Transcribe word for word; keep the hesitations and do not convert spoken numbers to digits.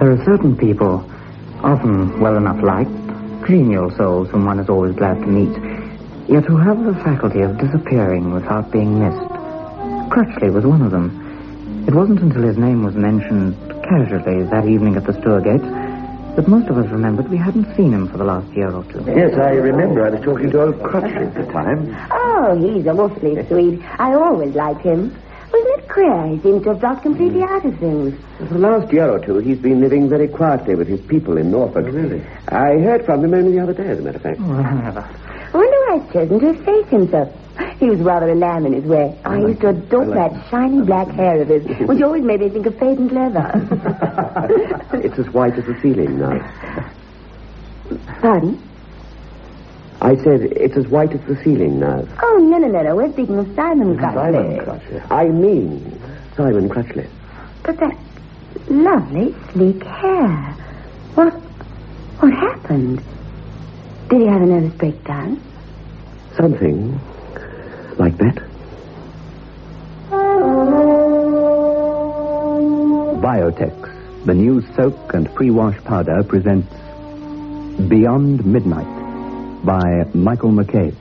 There are certain people, often well enough liked, genial souls whom one is always glad to meet, yet who have the faculty of disappearing without being missed. Crutchley was one of them. It wasn't until his name was mentioned casually that evening at the store gates that most of us remembered we hadn't seen him for the last year or two. Yes, I remember. I was talking to old Crutchley at the time. Oh, he's awfully sweet. I always liked him. Wasn't it queer? He seems to have dropped completely out of things. For the last year or two, he's been living very quietly with his people in Norfolk. Oh, really? I heard from him only the other day, as a matter of fact. Oh, I wonder why I've chosen to efface him so. He was rather a lamb in his way. I, I like used to adore like that shiny black hair of his, which always made me think of patent leather. It's as white as the ceiling now. Pardon? I said it's as white as the ceiling now. Oh, no, no, no, no. We're speaking of Simon Crutchley. Simon Crutchley. I mean Simon Crutchley. But that lovely, sleek hair. What, what happened? Did he have a nervous breakdown? Something like that. Biotex, the new soak and pre-wash powder, presents Beyond Midnight by Michael McCabe.